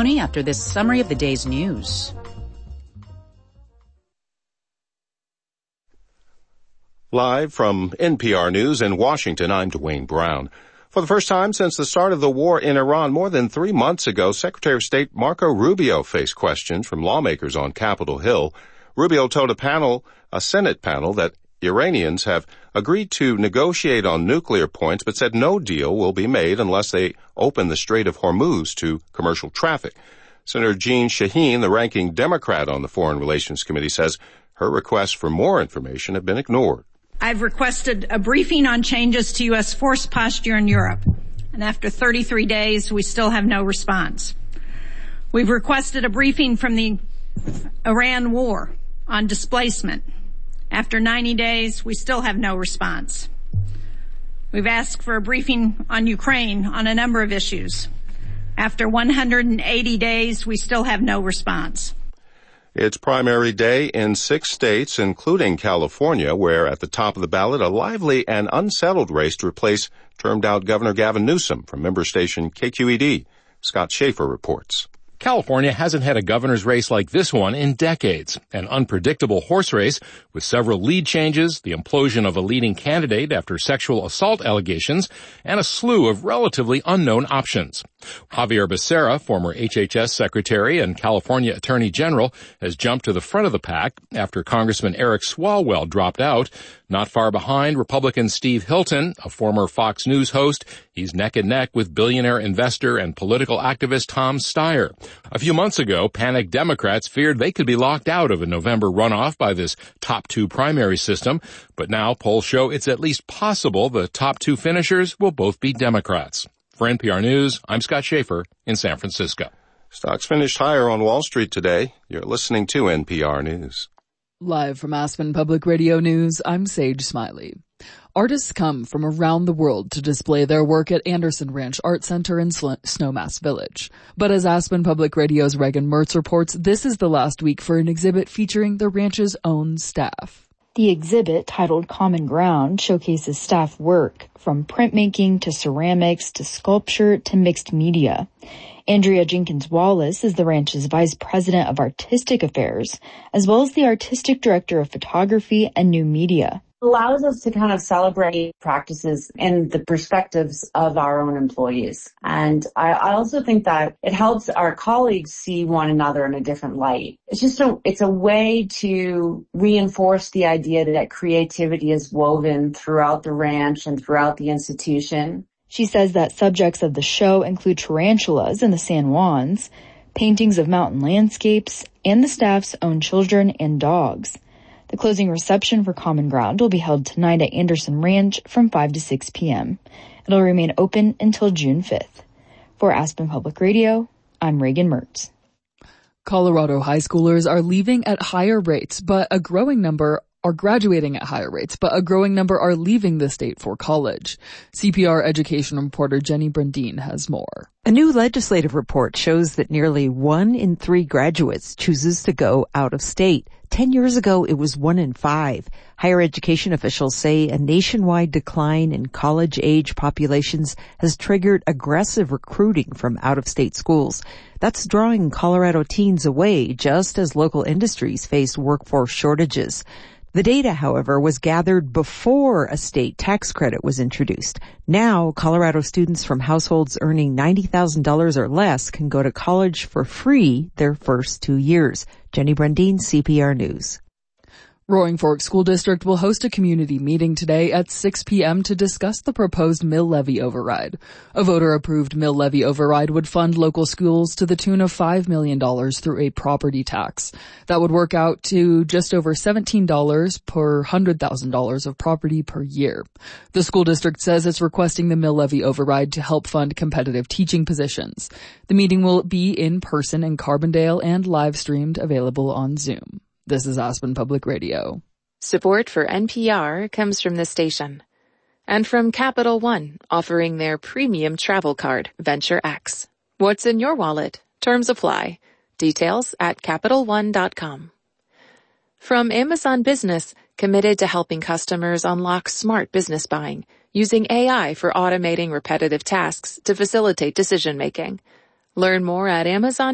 Tony after this summary of the day's news. Live from NPR News in Washington, I'm Dwayne Brown. For the first time since the start of the war in Iran more than 3 months ago, Secretary of State Marco Rubio faced questions from lawmakers on Capitol Hill. Rubio told a Senate panel that Iranians have agreed to negotiate on nuclear points, but said no deal will be made unless they open the Strait of Hormuz to commercial traffic. Senator Jeanne Shaheen, the ranking Democrat on the Foreign Relations Committee, says her requests for more information have been ignored. I've requested a briefing on changes to U.S. force posture in Europe, and after 33 days, we still have no response. We've requested a briefing from the Iran war on displacement. After 90 days, we still have no response. We've asked for a briefing on Ukraine on a number of issues. After 180 days, we still have no response. It's primary day in 6 states, including California, where at the top of the ballot, a lively and unsettled race to replace termed-out Governor Gavin Newsom from member station KQED. Scott Schaefer reports. California hasn't had a governor's race like this one in decades. An unpredictable horse race with several lead changes, the implosion of a leading candidate after sexual assault allegations, and a slew of relatively unknown options. Javier Becerra, former HHS secretary and California attorney general, has jumped to the front of the pack after Congressman Eric Swalwell dropped out. Not far behind, Republican Steve Hilton, a former Fox News host. He's neck and neck with billionaire investor and political activist Tom Steyer. A few months ago, panicked Democrats feared they could be locked out of a November runoff by this top 2 primary system. But now polls show it's at least possible the top 2 finishers will both be Democrats. For NPR News, I'm Scott Schaefer in San Francisco. Stocks finished higher on Wall Street today. You're listening to NPR News. Live from Aspen Public Radio News, I'm Sage Smiley. Artists come from around the world to display their work at Anderson Ranch Art Center in Snowmass Village. But as Aspen Public Radio's Reagan Mertz reports, this is the last week for an exhibit featuring the ranch's own staff. The exhibit, titled Common Ground, showcases staff work, from printmaking to ceramics to sculpture to mixed media. Andrea Jenkins Wallace is the ranch's vice president of artistic affairs, as well as the artistic director of photography and new media. Allows us to kind of celebrate practices and the perspectives of our own employees. And I also think that it helps our colleagues see one another in a different light. It's a way to reinforce the idea that creativity is woven throughout the ranch and throughout the institution. She says that subjects of the show include tarantulas in the San Juans, paintings of mountain landscapes, and the staff's own children and dogs. The closing reception for Common Ground will be held tonight at Anderson Ranch from 5 to 6 p.m. It'll remain open until June 5th. For Aspen Public Radio, I'm Reagan Mertz. Colorado high schoolers are leaving at higher rates, but a growing number are graduating at higher rates, but a growing number are leaving the state for college. CPR education reporter Jenny Brandine has more. A new legislative report shows that nearly 1 in 3 graduates chooses to go out of state. 10 years ago, it was 1 in 5. Higher education officials say a nationwide decline in college-age populations has triggered aggressive recruiting from out-of-state schools. That's drawing Colorado teens away just as local industries face workforce shortages. The data, however, was gathered before a state tax credit was introduced. Now, Colorado students from households earning $90,000 or less can go to college for free their first 2 years. Jenny Brandine, CPR News. Roaring Fork School District will host a community meeting today at 6 p.m. to discuss the proposed mill levy override. A voter-approved mill levy override would fund local schools to the tune of $5 million through a property tax. That would work out to just over $17 per $100,000 of property per year. The school district says it's requesting the mill levy override to help fund competitive teaching positions. The meeting will be in person in Carbondale and live-streamed, available on Zoom. This is Aspen Public Radio. Support for NPR comes from the station and from Capital One, offering their premium travel card, Venture X. What's in your wallet? Terms apply. Details at CapitalOne.com. From Amazon Business, committed to helping customers unlock smart business buying, using AI for automating repetitive tasks to facilitate decision-making. Learn more at Amazon.